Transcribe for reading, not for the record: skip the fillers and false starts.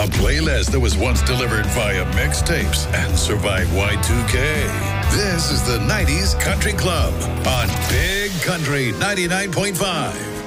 A playlist that was once delivered via mixtapes and survived Y2K. This is the 90s Country Club on Big Country 99.5.